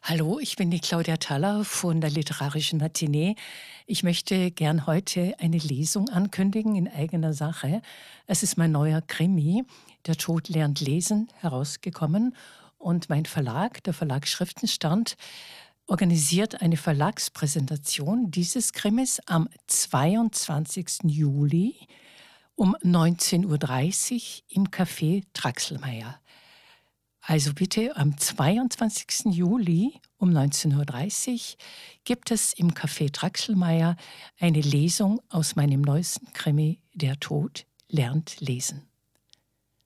Hallo, ich bin die Claudia Thaller von der Literarischen Matinee. Ich möchte gern heute eine Lesung ankündigen in eigener Sache. Es ist mein neuer Krimi, Der Tod lernt lesen, herausgekommen. Und mein Verlag, der Verlag Schriftenstand, organisiert eine Verlagspräsentation dieses Krimis am 22. Juli um 19:30 Uhr im Café Traxelmeier. Also bitte am 22. Juli um 19:30 Uhr gibt es im Café Traxelmeier eine Lesung aus meinem neuesten Krimi Der Tod lernt lesen.